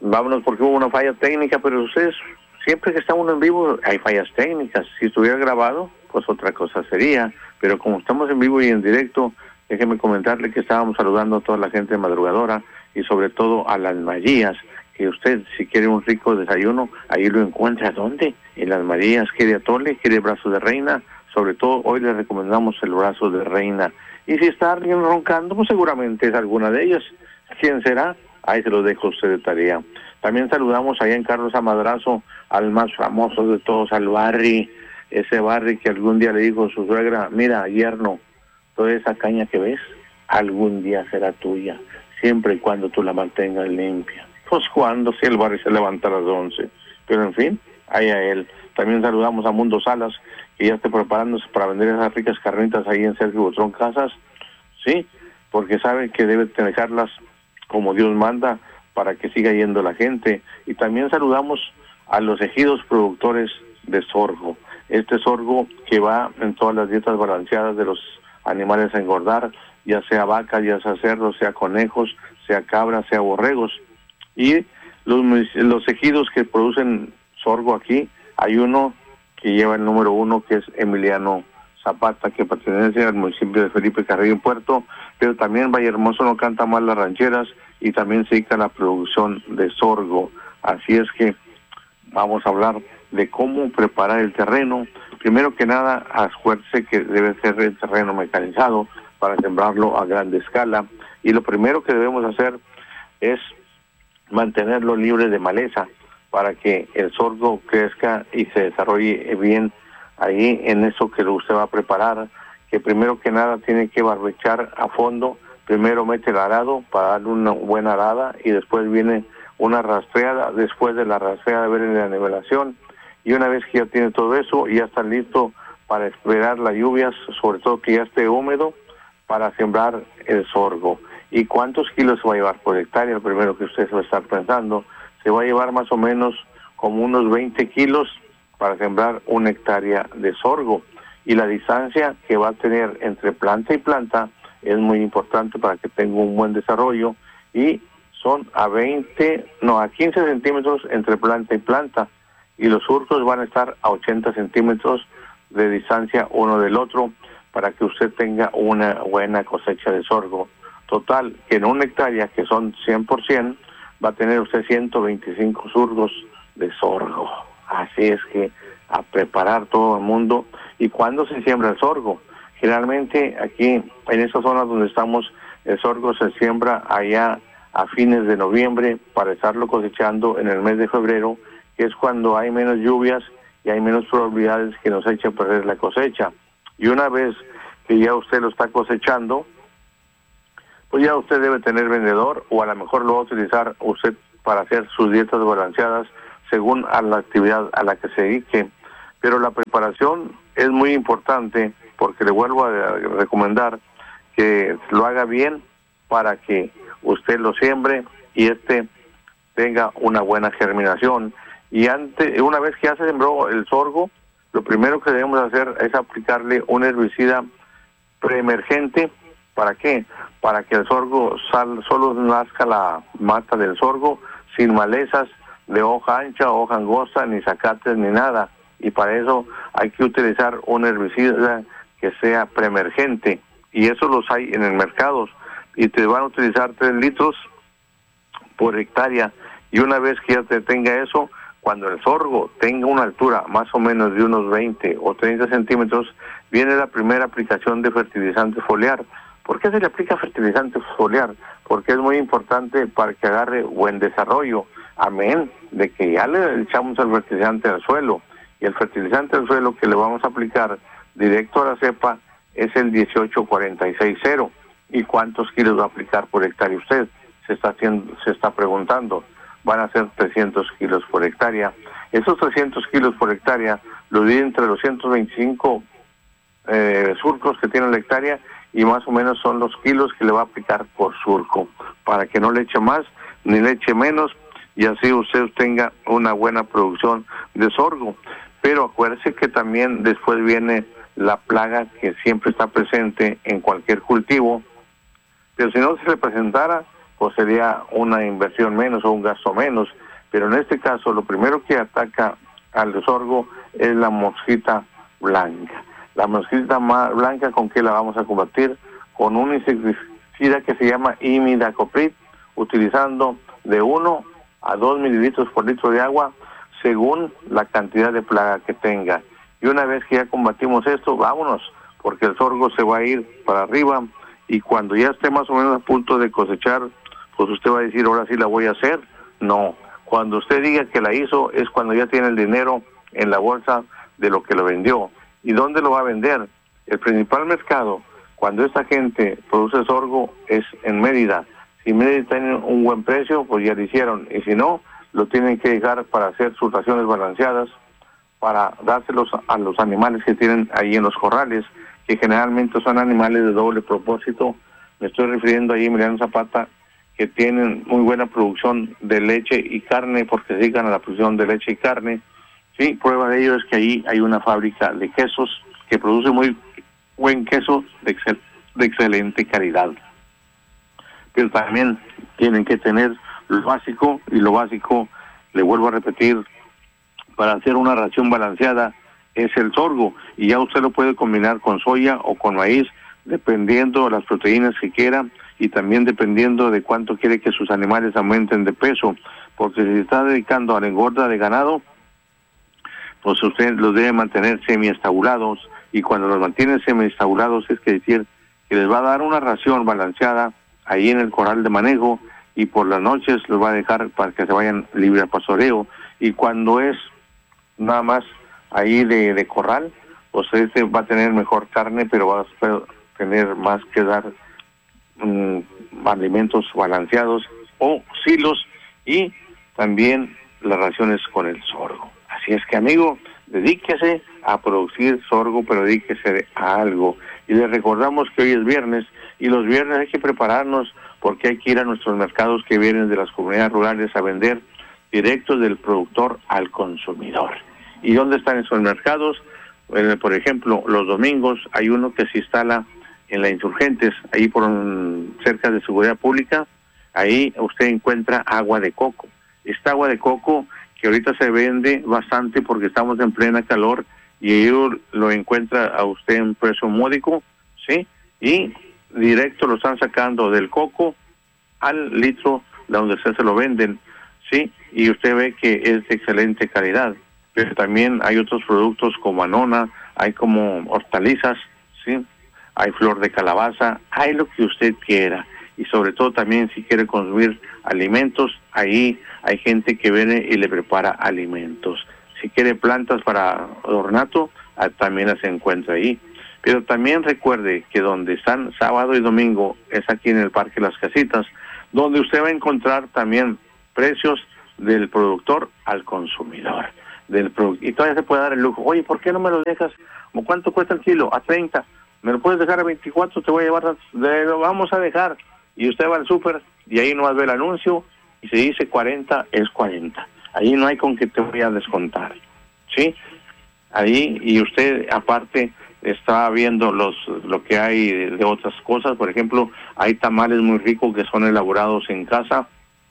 vámonos porque hubo una falla técnica, pero ustedes, siempre que está uno en vivo, hay fallas técnicas. Si estuviera grabado, pues otra cosa sería, pero como estamos en vivo y en directo, déjeme comentarle que estábamos saludando a toda la gente madrugadora y sobre todo a las Marías, que usted, si quiere un rico desayuno, ahí lo encuentra. ¿Dónde? En las Marías. ¿Quiere atole? ¿Quiere brazo de reina? Sobre todo hoy le recomendamos el brazo de reina. Y si está alguien roncando, pues seguramente es alguna de ellas. ¿Quién será? Ahí se lo dejo a usted de tarea. También saludamos allá en Carlos Amadrazo al más famoso de todos, al Barry. Ese Barry que algún día le dijo a su suegra, mira, yerno, toda esa caña que ves, algún día será tuya, siempre y cuando tú la mantengas limpia. Pues cuando, si el Barry se levanta a las 11. Pero en fin, ahí a él. También saludamos a Mundo Salas, que ya esté preparándose para vender esas ricas carnitas ahí en Sergio Botrón Casas. Sí, porque sabe que debe dejarlas como Dios manda para que siga yendo la gente. Y también saludamos a los ejidos productores de sorgo. Este sorgo que va en todas las dietas balanceadas de los animales a engordar, ya sea vaca, ya sea cerdos, sea conejos, sea cabras, sea borregos. Y los ejidos que producen sorgo aquí, hay uno que lleva el número 1, que es Emiliano Zapata, que pertenece al municipio de Felipe Carrillo en Puerto, pero también Vallehermoso no canta mal las rancheras y también se dedica a la producción de sorgo. Así es que vamos a hablar de cómo preparar el terreno. Primero que nada, acuérdese que debe ser el terreno mecanizado para sembrarlo a gran escala, y lo primero que debemos hacer es mantenerlo libre de maleza para que el sorgo crezca y se desarrolle bien ahí en eso que usted va a preparar. Que primero que nada tiene que barbechar a fondo. Primero mete el arado para darle una buena arada y después viene una rastreada. Después de la rastreada viene la nivelación, y una vez que ya tiene todo eso, ya está listo para esperar las lluvias, sobre todo que ya esté húmedo, para sembrar el sorgo. ¿Y cuántos kilos se va a llevar por hectárea? Lo primero que usted se va a estar pensando, se va a llevar más o menos como unos 20 kilos para sembrar una hectárea de sorgo. Y la distancia que va a tener entre planta y planta es muy importante para que tenga un buen desarrollo, y son a 15 centímetros entre planta y planta, y los surcos van a estar a 80 centímetros de distancia uno del otro para que usted tenga una buena cosecha de sorgo. Total, que en una hectárea, que son 100%, va a tener usted 125 surcos de sorgo. Así es que a preparar todo el mundo. ¿Y cuándo se siembra el sorgo? Generalmente aquí, en esta zona donde estamos, el sorgo se siembra allá a fines de noviembre para estarlo cosechando en el mes de febrero, que es cuando hay menos lluvias y hay menos probabilidades que nos eche a perder la cosecha. Y una vez que ya usted lo está cosechando, pues ya usted debe tener vendedor, o a lo mejor lo va a utilizar usted para hacer sus dietas balanceadas según a la actividad a la que se dedique. Pero la preparación es muy importante, porque le vuelvo a recomendar que lo haga bien para que usted lo siembre y tenga una buena germinación. Y una vez que ya se sembró el sorgo, lo primero que debemos hacer es aplicarle un herbicida preemergente. ¿Para qué? Para que el sorgo solo nazca la mata del sorgo sin malezas de hoja ancha, hoja angosta, ni zacates, ni nada. Y para eso hay que utilizar un herbicida que sea preemergente, y eso los hay en el mercado, y te van a utilizar 3 litros por hectárea. Y una vez que ya te tenga eso, cuando el sorgo tenga una altura más o menos de unos 20 o 30 centímetros, viene la primera aplicación de fertilizante foliar. ¿Por qué se le aplica fertilizante foliar? Porque es muy importante para que agarre buen desarrollo, amén de que ya le echamos el fertilizante al suelo. Y el fertilizante al suelo que le vamos a aplicar directo a la cepa es el 18-46-0. ¿Y cuántos kilos va a aplicar por hectárea usted? Se está preguntando. Van a ser 300 kilos por hectárea. Esos 300 kilos por hectárea lo divide entre los 125 surcos que tiene la hectárea, y más o menos son los kilos que le va a aplicar por surco, para que no le eche más ni le eche menos, y así usted tenga una buena producción de sorgo. Pero acuérdese que también después viene la plaga, que siempre está presente en cualquier cultivo, pero si no se le presentara, pues sería una inversión menos o un gasto menos. Pero en este caso, lo primero que ataca al sorgo es la mosquita blanca. La mosquita blanca, ¿con qué la vamos a combatir? Con un insecticida que se llama imidacloprid, utilizando de 1 a 2 mililitros por litro de agua, según la cantidad de plaga que tenga. Y una vez que ya combatimos esto, vámonos, porque el sorgo se va a ir para arriba, y cuando ya esté más o menos a punto de cosechar, pues usted va a decir, ahora sí la voy a hacer. No, cuando usted diga que la hizo, es cuando ya tiene el dinero en la bolsa de lo que lo vendió. ¿Y dónde lo va a vender? El principal mercado, cuando esta gente produce sorgo, es en Mérida. Si Mérida tiene un buen precio, pues ya lo hicieron, y si no, lo tienen que dejar para hacer sus raciones balanceadas, para dárselos a los animales que tienen ahí en los corrales, que generalmente son animales de doble propósito. Me estoy refiriendo ahí a Emiliano Zapata, que tienen muy buena producción de leche y carne, porque se dedican a la producción de leche y carne. Sí, prueba de ello es que ahí hay una fábrica de quesos que produce muy buen queso de excelente calidad. Pero también tienen que tener lo básico, y lo básico, le vuelvo a repetir, para hacer una ración balanceada, es el sorgo, y ya usted lo puede combinar con soya o con maíz, dependiendo de las proteínas que quiera, y también dependiendo de cuánto quiere que sus animales aumenten de peso, porque si se está dedicando a la engorda de ganado, pues usted los debe mantener semiestabulados, y cuando los mantiene semiestabulados es decir que les va a dar una ración balanceada ahí en el corral de manejo, y por las noches los va a dejar para que se vayan libre al pastoreo, y cuando es nada más ahí de corral, pues va a tener mejor carne, pero va a tener más que dar alimentos balanceados o silos, y también las raciones con el sorgo. Así es que, amigo, dedíquese a producir sorgo, pero dedíquese a algo. Y les recordamos que hoy es viernes, y los viernes hay que prepararnos, porque hay que ir a nuestros mercados que vienen de las comunidades rurales a vender directos del productor al consumidor. ¿Y dónde están esos mercados? Por ejemplo, los domingos hay uno que se instala en la Insurgentes, ahí por cerca de Seguridad Pública. Ahí usted encuentra agua de coco. Esta agua de coco que ahorita se vende bastante porque estamos en plena calor, y ello lo encuentra a usted en precio módico, ¿sí? Y directo lo están sacando del coco al litro de donde se lo venden, ¿sí? Y usted ve que es de excelente calidad. Pero también hay otros productos como anona, hay como hortalizas, ¿sí? Hay flor de calabaza, hay lo que usted quiera. Y sobre todo también si quiere consumir alimentos, ahí hay gente que viene y le prepara alimentos. Si quiere plantas para ornato, también las encuentra ahí. Pero también recuerde que donde están sábado y domingo es aquí en el Parque Las Casitas, donde usted va a encontrar también precios del productor al consumidor. Y todavía se puede dar el lujo. Oye, ¿por qué no me lo dejas? ¿Cuánto cuesta el kilo? A 30. ¿Me lo puedes dejar a 24? Te voy a llevar, lo vamos a dejar. Y usted va al súper y ahí nomás ve el anuncio, y si dice 40, es 40. Ahí no hay con que te voy a descontar, ¿sí? Ahí, y usted aparte está viendo lo que hay de otras cosas. Por ejemplo, hay tamales muy ricos que son elaborados en casa,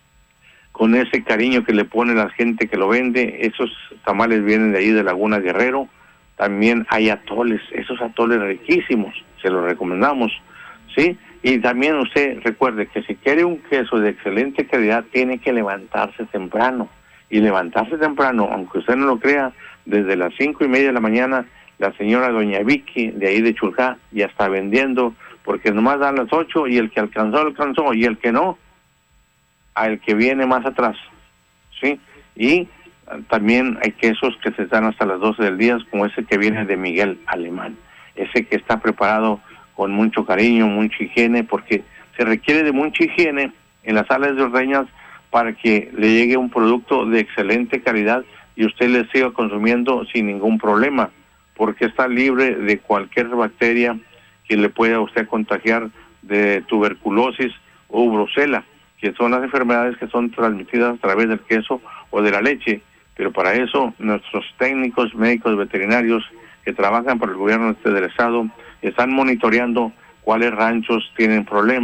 con ese cariño que le pone la gente que lo vende. Esos tamales vienen de ahí de Laguna Guerrero. También hay atoles, esos atoles riquísimos, se los recomendamos, ¿sí? Y también usted recuerde que si quiere un queso de excelente calidad, tiene que levantarse temprano. Y levantarse temprano, aunque usted no lo crea, desde las 5:30 de la mañana, la señora doña Vicky, de ahí de Chulcá, ya está vendiendo, porque nomás dan las 8, y el que alcanzó, y el que no, al que viene más atrás, ¿sí? Y también hay quesos que se dan hasta las 12 del día, como ese que viene de Miguel Alemán, ese que está preparado con mucho cariño, mucha higiene, porque se requiere de mucha higiene en las salas de ordeñas para que le llegue un producto de excelente calidad y usted le siga consumiendo sin ningún problema, porque está libre de cualquier bacteria que le pueda a usted contagiar de tuberculosis o brucela, que son las enfermedades que son transmitidas a través del queso o de la leche. Pero para eso nuestros técnicos médicos veterinarios que trabajan para el gobierno del estado están monitoreando cuáles ranchos tienen problemas,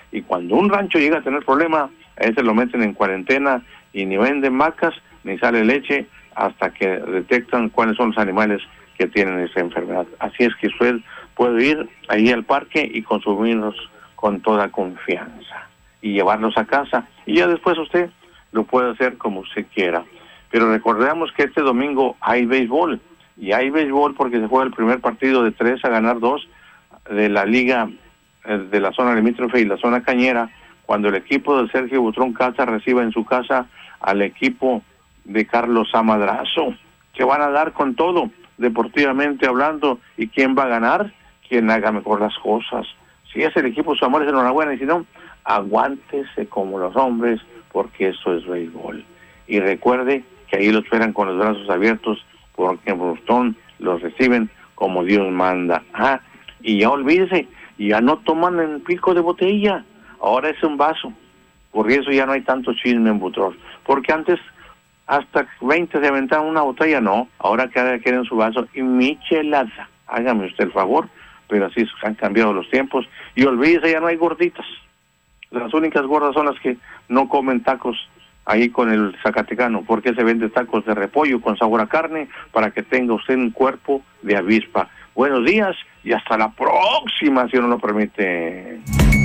y cuando un rancho llega a tener problema, a ese lo meten en cuarentena y ni venden vacas ni sale leche hasta que detectan cuáles son los animales que tienen esa enfermedad. Así es que usted puede ir ahí al parque y consumirlos con toda confianza y llevarlos a casa, y ya después usted lo puede hacer como usted quiera. Pero recordemos que este domingo hay béisbol, y hay béisbol porque se juega el primer partido de 3-2 de la liga de la zona limítrofe y la zona cañera, cuando el equipo de Sergio Butrón Casa reciba en su casa al equipo de Carlos A. Madrazo, que van a dar con todo, deportivamente hablando. ¿Y quién va a ganar? Quien haga mejor las cosas. Si es el equipo de su amor, es enhorabuena, y si no, aguántese como los hombres, porque eso es béisbol. Y recuerde que ahí lo esperan con los brazos abiertos, porque en Boston los reciben como Dios manda. Y ya olvídese, ya no toman en pico de botella, ahora es un vaso. Por eso ya no hay tanto chisme en Butros, porque antes hasta 20 se aventaban una botella, no, ahora cada quieren su vaso y michelada. Hágame usted el favor, pero así han cambiado los tiempos. Y olvídese, ya no hay gorditas. Las únicas gordas son las que no comen tacos ahí con el zacatecano, porque se vende tacos de repollo con sabor a carne para que tenga usted un cuerpo de avispa. Buenos días y hasta la próxima, si uno lo permite.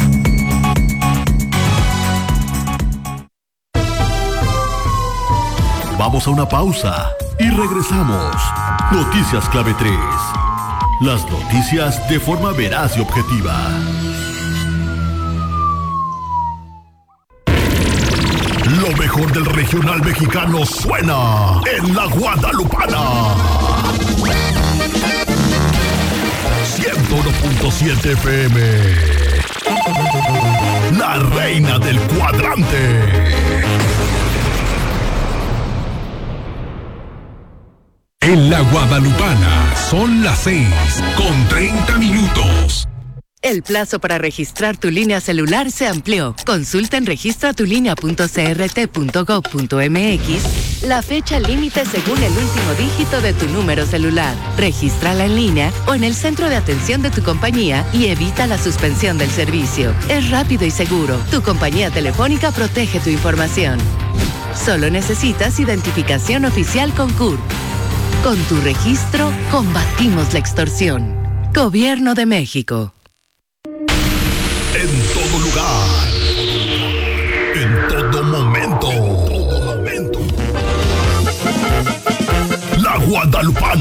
Vamos a una pausa y regresamos. Noticias Clave 3. Las noticias de forma veraz y objetiva. Lo mejor del regional mexicano suena en La Guadalupana. 101.7 FM. La reina del cuadrante. En La Guadalupana son las 6:30. El plazo para registrar tu línea celular se amplió. Consulta en registratulinea.crt.gov.mx la fecha límite según el último dígito de tu número celular. Regístrala en línea o en el centro de atención de tu compañía y evita la suspensión del servicio. Es rápido y seguro. Tu compañía telefónica protege tu información. Solo necesitas identificación oficial con CURP. Con tu registro, combatimos la extorsión. Gobierno de México. En todo lugar. En todo momento. La Guadalupana.